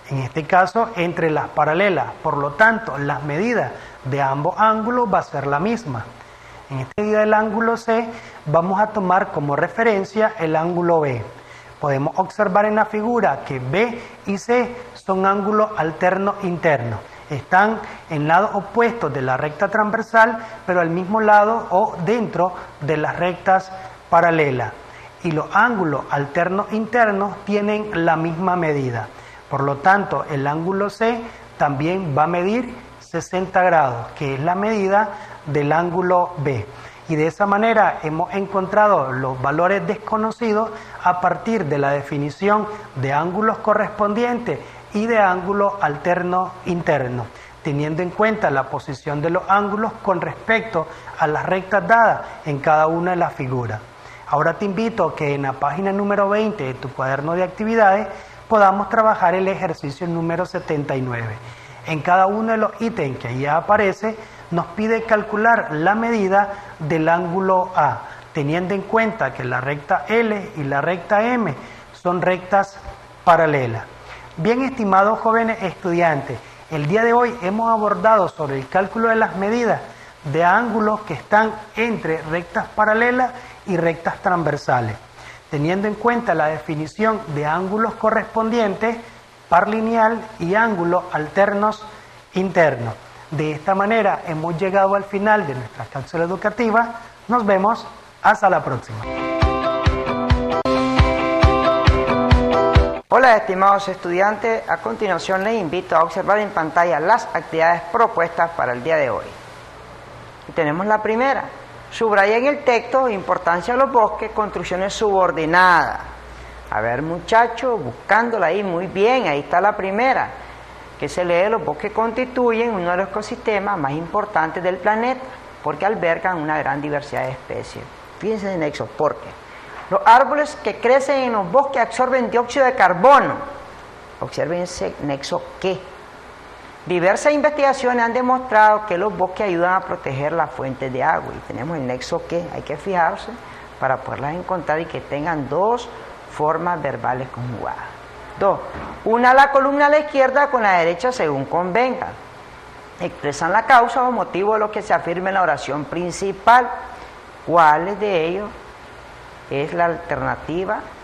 en este caso entre las paralelas. Por lo tanto, las medidas de ambos ángulos va a ser la misma. En esta medida del ángulo C vamos a tomar como referencia el ángulo B. Podemos observar en la figura que B y C son ángulos alternos internos. Están en lados opuestos de la recta transversal, pero al mismo lado o dentro de las rectas paralelas. Y los ángulos alternos internos tienen la misma medida. Por lo tanto, el ángulo C también va a medir 60 grados, que es la medida del ángulo B. Y de esa manera hemos encontrado los valores desconocidos a partir de la definición de ángulos correspondientes y de ángulos alternos internos, teniendo en cuenta la posición de los ángulos con respecto a las rectas dadas en cada una de las figuras. Ahora te invito a que en la página número 20 de tu cuaderno de actividades podamos trabajar el ejercicio número 79. En cada uno de los ítems que ahí aparece, nos pide calcular la medida del ángulo A, teniendo en cuenta que la recta L y la recta M son rectas paralelas. Bien, estimados jóvenes estudiantes, el día de hoy hemos abordado sobre el cálculo de las medidas de ángulos que están entre rectas paralelas y rectas transversales, teniendo en cuenta la definición de ángulos correspondientes, par lineal y ángulos alternos internos. De esta manera hemos llegado al final de nuestra cápsula educativa. Nos vemos, hasta la próxima. Hola estimados estudiantes, a continuación les invito a observar en pantalla las actividades propuestas para el día de hoy. Y tenemos la primera: subraya en el texto importancia de los bosques, construcciones subordinadas. A ver muchachos, buscándola ahí, muy bien, ahí está la primera, que se lee: los bosques constituyen uno de los ecosistemas más importantes del planeta, porque albergan una gran diversidad de especies. Fíjense en el nexo, ¿por qué? Los árboles que crecen en los bosques absorben dióxido de carbono. Observen ese nexo ¿qué? Diversas investigaciones han demostrado que los bosques ayudan a proteger las fuentes de agua. Y tenemos el nexo ¿qué? Hay que fijarse para poderlas encontrar y que tengan dos formas verbales conjugadas. 2. Una la columna a la izquierda con la derecha según convenga. Expresan la causa o motivo de lo que se afirma en la oración principal. ¿Cuáles de ellos es la alternativa